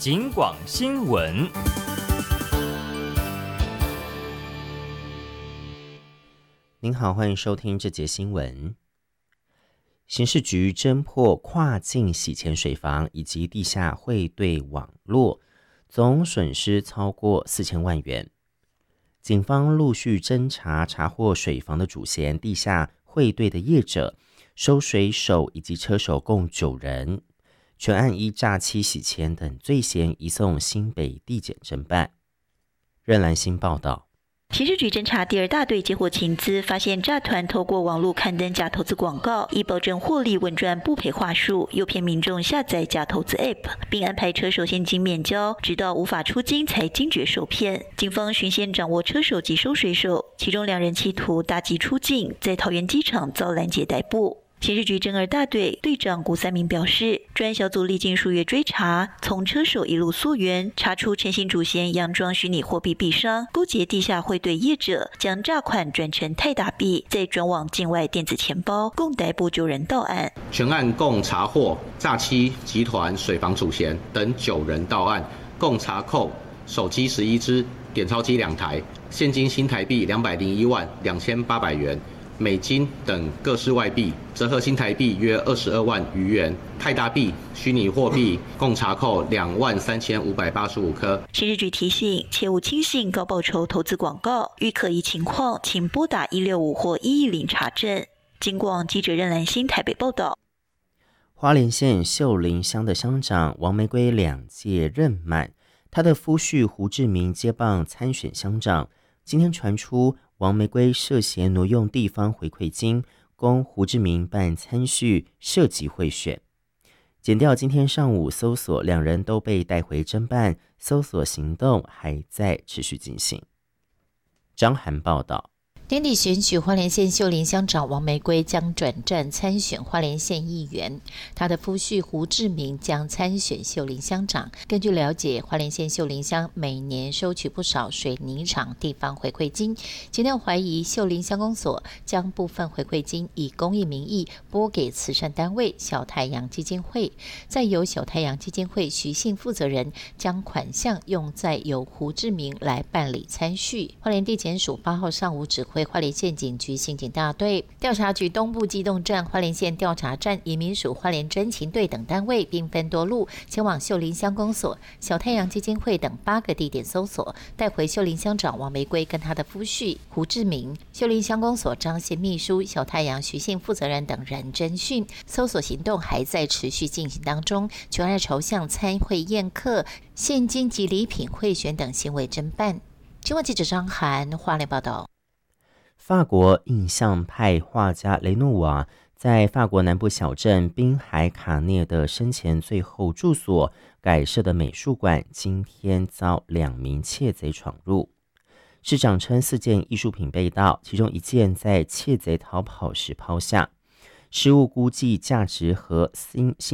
警广新闻。 您好，欢迎收听这节新闻。刑事局侦破跨境洗钱水房以及地下汇兑网络，总损失超过4000万元。警方陆续侦查获水房的主嫌、地下汇兑的业者、收水手以及车手共9人，全案依诈欺、洗钱等罪嫌移送新北地检侦办。任兰新报道。 刑事局侦查第2大队接获情资，发现诈团透过网络刊登假投资广告，以保证获利稳赚不赔话术，诱骗民众下载假投资 App， 并安排车手现金免交，直到无法出金才惊觉受骗。警方循线掌握车手及收水手，其中2人企图打击出境，在桃园机场遭拦截逮捕。刑事局侦2大队队长古三明表示，专案小组历经数月追查，从车手一路溯源，查出陈姓主嫌佯装虚拟货币币商，勾结地下汇兑业者，将诈款转成泰达币，再转往境外电子钱包，共逮捕9人到案。 全案共查获诈欺集团水房主嫌等9人到案，共查扣手机11只、点钞机2台，现金新台币201万2800元。美金等各式外币，折合新台币约22万余元。泰达币、虚拟货币共查扣23585颗。 刑事局提醒，切勿轻信高报酬投资广告，遇可疑情况，请拨打165或110查证。警广记者任兰新台北报道。 花莲县秀林乡的乡长王玫瑰2届任满，他的夫婿胡志明接棒参选乡长。今天传出王玫瑰涉嫌挪用地方回馈金，供胡志明办参叙，涉及贿选。检调今天上午搜索，2人都被带回侦办，搜索行动还在持续进行。张涵报道。 年底选举，花莲县秀林乡长王玫瑰将转战参选花莲县议员，他的夫婿胡志明将参选秀林乡长。根据了解，花莲县秀林乡每年收取不少水泥厂地方回馈金，检调怀疑秀林乡公所将部分回馈金以公益名义拨给慈善单位小太阳基金会，再由小太阳基金会徐姓负责人将款项用在由胡志明来办理参叙。花莲地检署8号上午指挥花莲县警局刑警大队、调查局东部机动站、花莲县调查站、移民署花莲侦勤队等单位，兵分多路前往秀林乡公所、小太阳基金会等8个地点搜索，带回秀林乡长王玫瑰跟他的夫婿胡志明、秀林乡公所张县秘书、小太阳徐姓负责人等人侦讯。搜索行动还在持续进行当中，全案朝向参会宴客、现金及礼品贿选等行为侦办。新闻记者张涵花莲报道。 法国印象派画家雷诺瓦在法国南部小镇滨海卡涅的生前最后住所改设的美术馆，今天遭2名窃贼闯入。市长称4件艺术品被盗，其中1件在窃贼逃跑时抛下，失物估计价值和新